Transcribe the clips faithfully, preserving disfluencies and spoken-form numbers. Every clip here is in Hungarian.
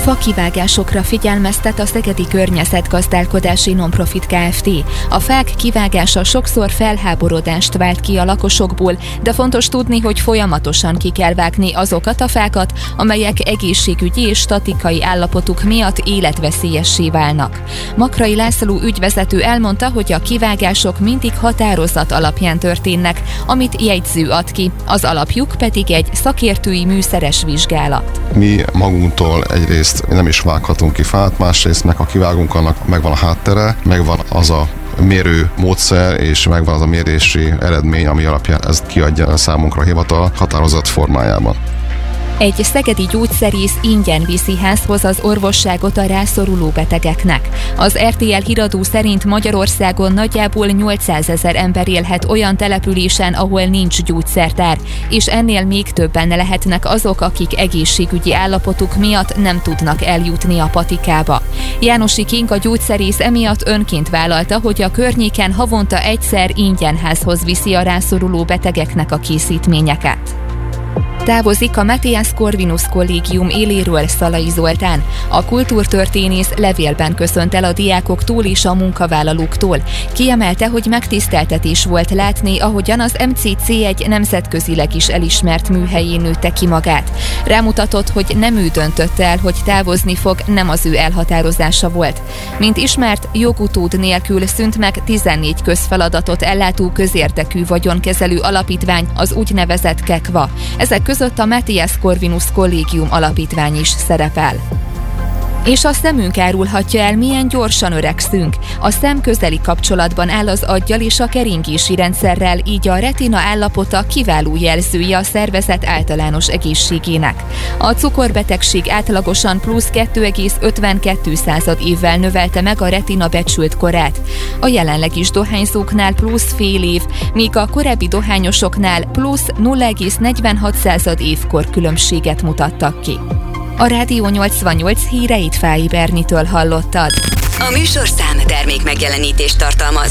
Fakivágásokra figyelmeztet a Szegedi Környezetgazdálkodási Nonprofit Kft. A fák kivágása sokszor felháborodást vált ki a lakosokból, de fontos tudni, hogy folyamatosan ki kell vágni azokat a fákat, amelyek egészségügyi és statikai állapotuk miatt életveszélyessé válnak. Makrai László ügyvezető elmondta, hogy a kivágások mindig határozat alapján történnek, amit jegyző ad ki, az alapjuk pedig egy szakértői műszeres vizsgálat. Mi magunktól egyrészt nem is vághatunk ki fát, másrészt meg ha kivágunk, annak megvan a háttere, megvan az a mérő módszer, és megvan az a mérési eredmény, ami alapján ezt kiadja a számunkra a hivatal határozat formájában. Egy szegedi gyógyszerész ingyen viszi házhoz az orvosságot a rászoruló betegeknek. Az er té el híradó szerint Magyarországon nagyjából nyolcszázezer ember élhet olyan településen, ahol nincs gyógyszertár, és ennél még többen lehetnek azok, akik egészségügyi állapotuk miatt nem tudnak eljutni a patikába. Jánosi Kinga gyógyszerész emiatt önként vállalta, hogy a környéken havonta egyszer ingyen házhoz viszi a rászoruló betegeknek a készítményeket. Távozik a Matthias Corvinus Kollégium éléről Szalai Zoltán. A kultúrtörténész levélben köszönt el a diákoktól és a munkavállalóktól. Kiemelte, hogy megtiszteltetés volt látni, ahogyan az em cé cé egy nemzetközileg is elismert műhelyén nőtte ki magát. Rámutatott, hogy nem ő döntött el, hogy távozni fog, nem az ő elhatározása volt. Mint ismert, jogutód nélkül szűnt meg tizennégy közfeladatot ellátó közérdekű vagyonkezelő alapítvány, az úgynevezett KEKVA. Ezek között a Matthias Corvinus Kollégium alapítvány is szerepel. És a szemünk árulhatja el, milyen gyorsan öregszünk. A szem közeli kapcsolatban áll az aggyal és a keringési rendszerrel, így a retina állapota kiváló jelzője a szervezet általános egészségének. A cukorbetegség átlagosan plusz kettő egész ötvenkettő évvel növelte meg a retina becsült korát. A jelenleg is dohányzóknál plusz fél év, míg a korábbi dohányosoknál plusz nulla egész negyvenhat év korkülönbséget mutattak ki. A Rádió nyolcvannyolc híreit Fáy Bernitől hallottad. A műsorszám termék megjelenítést tartalmaz.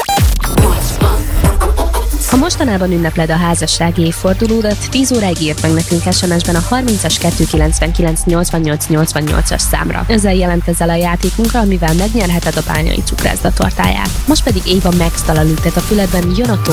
Ha mostanában ünnepled a házassági évfordulódat, tíz óráig írt meg nekünk es em es-ben a harmincas kettőszázkilencvenkilenc nyolcvannyolc nyolcvannyolcas számra. Ezzel jelentkezz el a játékunkra, amivel megnyerheted a bányai cukrászda tortáját. Most pedig Éva Max dala lüktet a füledben, jön a tó.